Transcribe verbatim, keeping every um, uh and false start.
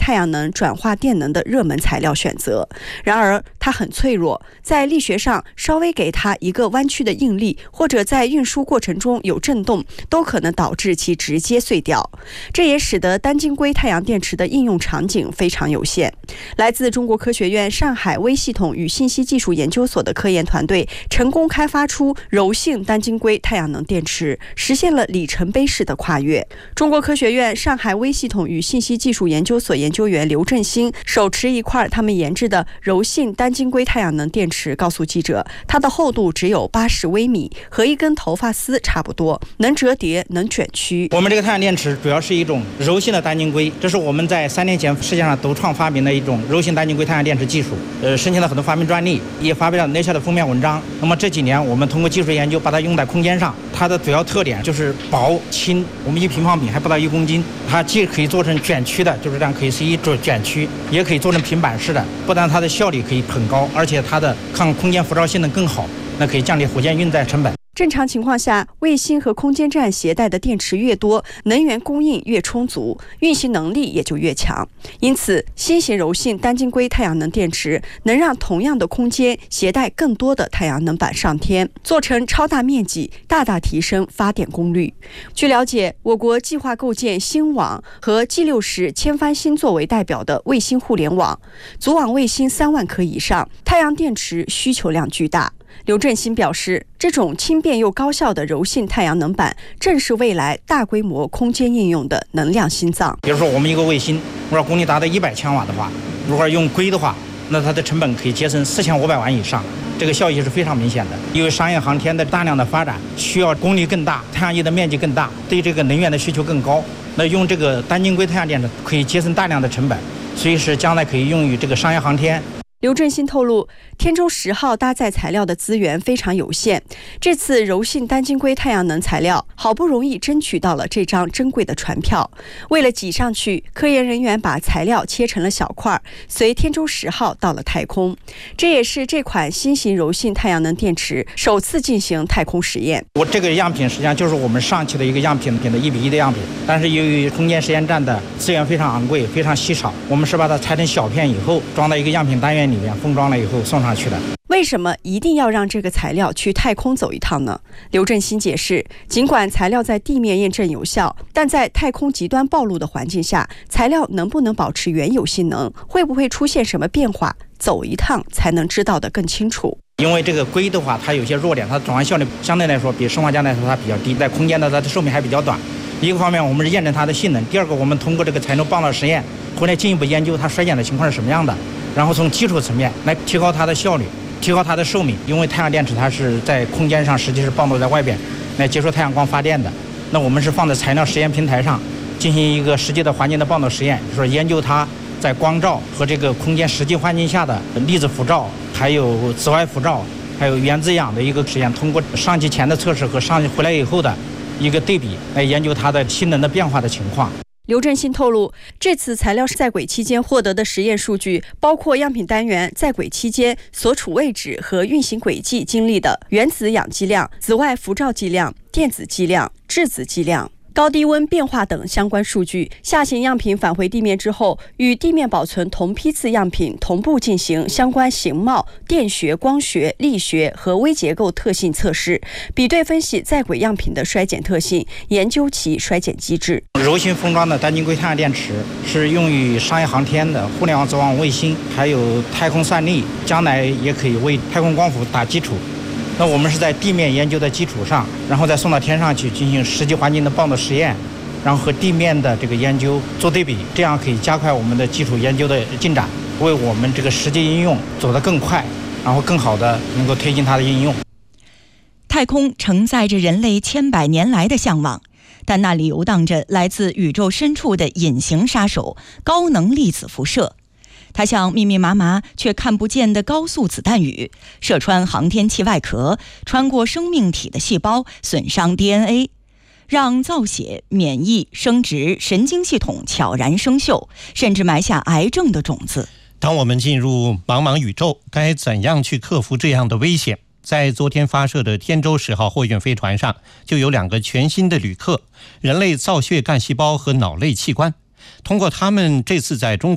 太阳能转化电能的热门材料选择。然而它很脆弱，在力学上稍微给它一个弯曲的应力，或者在运输过程中有震动，都可能导致其直接碎掉。这也使得单晶硅太阳电池的应用场景非常有限。来自中国科学院上海微系统与信息技术研究所的科研团队成功开发出柔性单晶硅太阳能电池，实现了里程碑式的跨越。中国科学院上海微系统与信息技术研究所研究员刘振兴手持一块他们研制的柔性单晶硅太阳能电池，告诉记者，它的厚度只有八十微米，和一根头发丝差不多，能折叠，能卷曲。 我们这个太阳电池主要是一种柔性的单晶硅，这是我们在三年前世界上独创发明的一种柔性单晶硅太阳电池技术，呃，申请了很多发明专利，也发表了 Nature 的封面文章。那么这几年我们通过技术研究把它用在空间上，它的主要特点就是薄轻，我们一平方米还不到一公斤，它既可以做成卷曲的，就是这样可以是一种卷曲，也可以做成平板式的，不但它的效率可以很高，而且它的抗空间辐照性能更好，那可以降低火箭运载成本。 正常情况下，卫星和空间站携带的电池越多，能源供应越充足，运行能力也就越强。因此，新型柔性单晶硅太阳能电池能让同样的空间携带更多的太阳能板上天，做成超大面积，大大提升发电功率。据了解，我国计划构建星网和 G 六十千帆星作为代表的卫星互联网，组网卫星三万颗以上，太阳电池需求量巨大。刘振兴表示，这种轻便又高效的柔性太阳能板正是未来大规模空间应用的能量心脏。 比如说我们一个卫星如果功率达到一百千瓦的话，如果用硅的话，那它的成本可以节省四千五百万以上，这个效益是非常明显的。因为商业航天的大量的发展需要功率更大，太阳翼的面积更大，对这个能源的需求更高，那用这个单晶硅太阳电池可以节省大量的成本，所以是将来可以用于这个商业航天。 刘振兴透露，天舟十号搭载材料的资源非常有限，这次柔性单晶硅太阳能材料好不容易争取到了这张珍贵的船票。为了挤上去，科研人员把材料切成了小块，随天舟十号到了太空。这也是这款新型柔性太阳能电池首次进行太空实验。 我这个样品实际上就是我们上期的一个样品品的一比一的样品，但是由于空间实验站的资源非常昂贵，非常稀少，我们是把它拆成小片以后装到一个样品单元里面封装了以后送上去的。 为什么一定要让这个材料去太空走一趟呢？刘振兴解释，尽管材料在地面验证有效，但在太空极端暴露的环境下，材料能不能保持原有性能，会不会出现什么变化，走一趟才能知道得更清楚。 因为这个硅的话，它有些弱点，它转换效率相对来说比砷化镓来说它比较低，在空间的它的寿命还比较短。一个方面我们是验证它的性能，第二个我们通过这个采能棒道实验回来进一步研究它衰减的情况是什么样的，然后从基础层面来提高它的效率，提高它的寿命。因为太阳电池它是在空间上实际是暴露在外边来接受太阳光发电的，那我们是放在材料实验平台上进行一个实际的环境的棒道实验，就是研究它在光照和这个空间实际环境下的粒子辐照，还有紫外辐照，还有原子氧的一个实验，通过上机前的测试和上机回来以后的一个对比，来研究它的性能的变化的情况。 刘振兴透露，这次材料在轨期间获得的实验数据包括样品单元在轨期间所处位置和运行轨迹经历的原子氧剂量、紫外辐照剂量、电子剂量、质子剂量、高低温变化等相关数据。下行样品返回地面之后，与地面保存同批次样品同步进行相关形貌、电学、光学、力学和微结构特性测试，比对分析在轨样品的衰减特性，研究其衰减机制。 柔性封装的单晶硅太阳电池是用于商业航天的互联网组网卫星，还有太空算力，将来也可以为太空光伏打基础。那我们是在地面研究的基础上，然后再送到天上去进行实际环境的棒道实验，然后和地面的这个研究做对比，这样可以加快我们的基础研究的进展，为我们这个实际应用走得更快，然后更好的能够推进它的应用。 太空承载着人类千百年来的向往，但那里游荡着来自宇宙深处的隐形杀手——高能粒子辐射。它像密密麻麻却看不见的高速子弹雨，射穿航天器外壳，穿过生命体的细胞，损伤 D N A， 让造血、免疫、生殖、神经系统悄然生锈，甚至埋下癌症的种子。 当我们进入茫茫宇宙，该怎样去克服这样的危险？在昨天发射的天舟十号货运飞船上，就有两个全新的旅客——人类造血干细胞和脑类器官。通过他们这次在中国